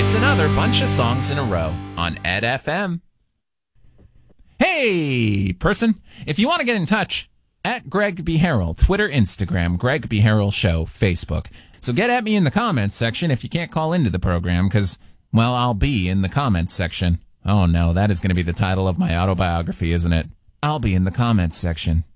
It's another bunch of songs in a row on Ed FM. Hey, person, if you want to get in touch, at Greg B. Harrell, Twitter, Instagram, Greg B. Harrell Show, Facebook. So get at me in the comments section if you can't call into the program, because, well, I'll be in the comments section. Oh no, that is going to be the title of my autobiography, isn't it? I'll be in the comments section.